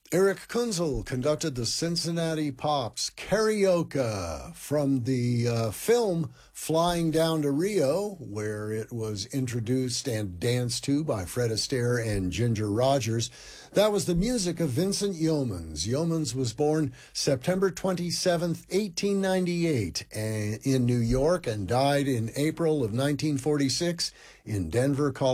Eric Kunzel conducted the Cincinnati Pops karaoke from the film Flying Down to Rio, where it was introduced and danced to by Fred Astaire and Ginger Rogers. That was the music of Vincent Youmans. Youmans was born September 27th, 1898 in New York and died in April of 1946 in Denver, Colorado.